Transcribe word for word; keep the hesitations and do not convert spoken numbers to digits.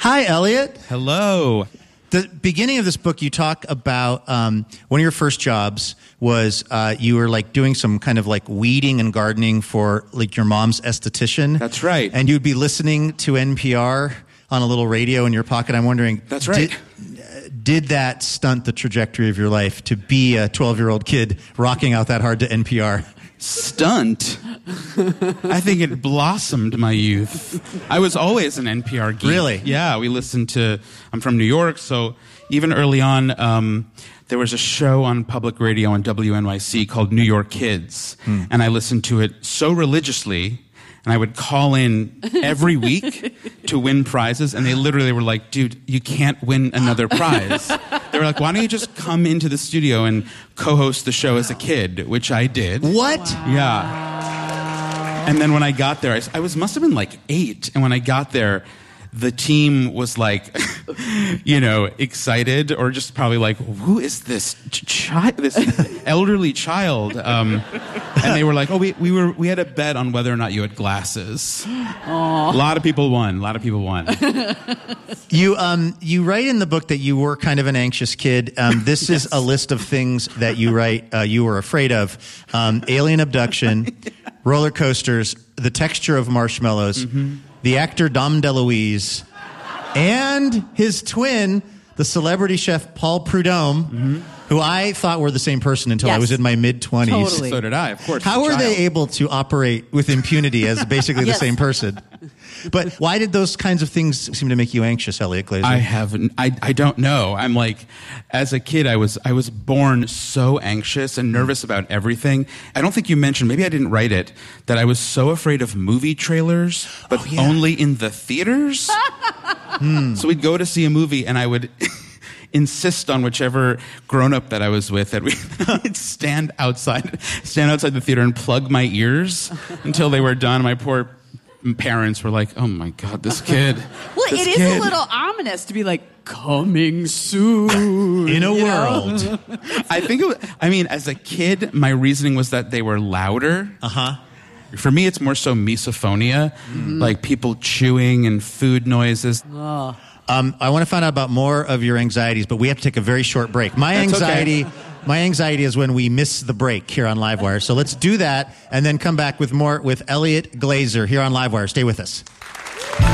Hi, Elliot. Hello. The beginning of this book, you talk about um, one of your first jobs was uh, you were like doing some kind of like weeding and gardening for like your mom's esthetician. That's right. And you'd be listening to N P R on a little radio in your pocket. I'm wondering. That's right. Did, did that stunt the trajectory of your life to be a twelve-year-old kid rocking out that hard to N P R? Stunt? I think it blossomed my youth. I was always an N P R geek. Really? Yeah, we listened to, I'm from New York, so even early on, um, there was a show on public radio on W N Y C called New York Kids, hmm. and I listened to it so religiously, and I would call in every week to win prizes, and they literally were like, dude, you can't win another prize. They were like, why don't you just come into the studio and co-host the show as a kid, which I did. What? Wow. Yeah. And then when I got there, I, I was must have been like eight, and when I got there, the team was like, you know, excited, or just probably like, who is this child, this elderly child? Um, and they were like, oh, we, we were we had a bet on whether or not you had glasses. Aww. A lot of people won. A lot of people won. You um you write in the book that you were kind of an anxious kid. Um, this yes. is a list of things that you write uh, you were afraid of: um, alien abduction, roller coasters, the texture of marshmallows. Mm-hmm. The actor Dom DeLuise, and his twin, the celebrity chef Paul Prudhomme, mm-hmm. who I thought were the same person until yes. I was in my mid-twenties. Totally. So did I, of course. How were they able to operate with impunity as basically yes. the same person? But why did those kinds of things seem to make you anxious, Elliot Glazer? I haven't. I, I don't know. I'm like, as a kid, I was I was born so anxious and nervous about everything. I don't think you mentioned, maybe I didn't write it, that I was so afraid of movie trailers, but oh, yeah. only in the theaters. hmm. So we'd go to see a movie, and I would insist on whichever grown-up that I was with that we'd stand outside, stand outside the theater and plug my ears until they were done. My poor parents were like, oh my God, this kid. Well, this it is kid. a little ominous to be like, coming soon. In a you world. know? I think, it was, I mean, as a kid, my reasoning was that they were louder. Uh-huh. For me, it's more so misophonia, mm-hmm. like people chewing and food noises. Oh. Um, I want to find out about more of your anxieties, but we have to take a very short break. My That's anxiety... okay. My anxiety is when we miss the break here on Livewire. So let's do that and then come back with more with Elliot Glazer here on Livewire. Stay with us.